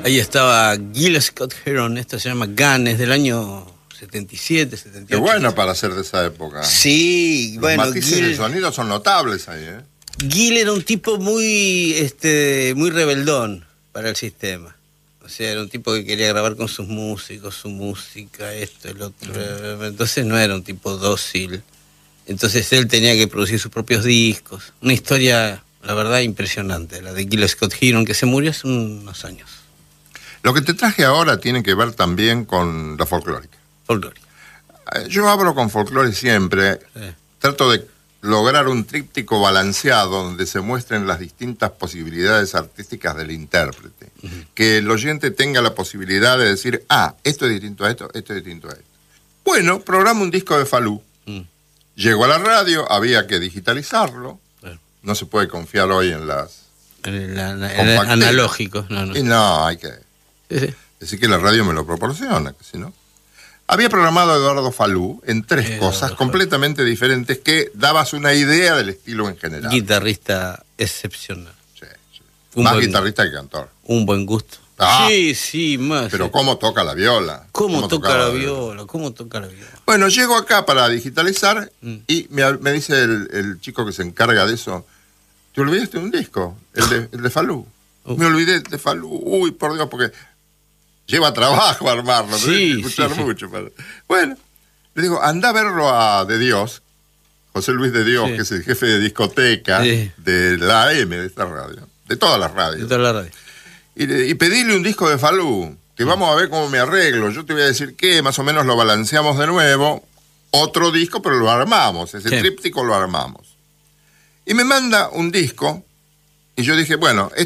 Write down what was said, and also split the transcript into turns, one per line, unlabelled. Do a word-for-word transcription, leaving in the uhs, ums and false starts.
Ahí estaba Gil Scott Heron, esto se llama Gun, es del año setenta y siete, setenta y ocho.
Qué bueno para ser de esa época.
Sí,
Los
bueno,
matices
Gil,
de sonido son notables ahí, ¿eh?
Gil era un tipo muy, este, muy rebeldón para el sistema. O sea, era un tipo que quería grabar con sus músicos, su música, esto, el otro. Mm. Entonces no era un tipo dócil. Entonces él tenía que producir sus propios discos. Una historia, la verdad, impresionante, la de Gil Scott Heron, que se murió hace unos años.
Lo que te traje ahora tiene que ver también con la folclórica.
Folclórica.
Yo hablo con folclore siempre. Sí. Trato de lograr un tríptico balanceado donde se muestren las distintas posibilidades artísticas del intérprete. Uh-huh. Que el oyente tenga la posibilidad de decir, ah, esto es distinto a esto, esto es distinto a esto. Bueno, programa un disco de Falú. Uh-huh. Llegó a la radio, había que digitalizarlo. Uh-huh. No se puede confiar hoy en las...
En la, la, el analógico. No, no.
Y no, hay que
sí, sí.
decir que la radio me lo proporciona, que si no... Había programado a Eduardo Falú en tres Eduardo cosas Falú. completamente diferentes que dabas una idea del estilo en general.
Guitarrista excepcional.
Sí, sí. Más buen, guitarrista que cantor.
Un buen gusto.
Ah,
sí, sí, más.
Pero cómo toca la viola.
¿Cómo, ¿Cómo toca la viola? viola? ¿Cómo toca la viola?
Bueno, llego acá para digitalizar mm. y me, me dice el, el chico que se encarga de eso, ¿te olvidaste de un disco? El de, el de Falú. Uh. Me olvidé de Falú. Uy, por Dios, porque... lleva trabajo armarlo,
sí,
tenés que escuchar
sí,
mucho. Para... Bueno, le digo, anda a verlo a De Dios, José Luis De Dios, sí. que es el jefe de discoteca sí. de la A M de esta radio, de todas las radios.
De todas las radios.
Y, y pedirle un disco de Falú, que sí. vamos a ver cómo me arreglo. Yo te voy a decir que más o menos lo balanceamos de nuevo, otro disco, pero lo armamos, ese sí. tríptico lo armamos. Y me manda un disco, y yo dije, bueno,